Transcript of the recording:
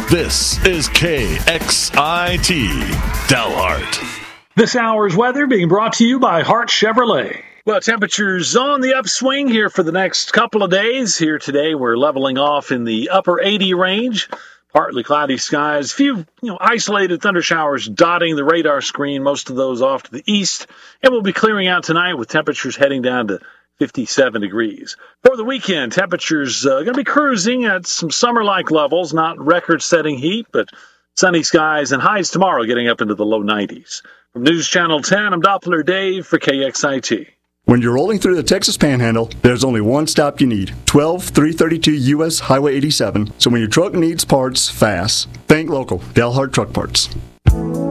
This is KXIT Dalhart. This hour's weather being brought to you by Hart Chevrolet. Well, temperatures on the upswing here for the next couple of days. Here today, we're leveling off in the upper 80 range. Partly cloudy skies, few isolated thunder showers dotting the radar screen, most of those off to the east. And we'll be clearing out tonight with temperatures heading down to 57 degrees. For the weekend, temperatures going to be cruising at some summer-like levels, not record-setting heat, but sunny skies and highs tomorrow getting up into the low 90s. From News Channel 10, I'm Doppler Dave for KXIT. When you're rolling through the Texas Panhandle, there's only one stop you need, 12332 U.S. Highway 87. So when your truck needs parts fast, think local, Dalhart Truck Parts.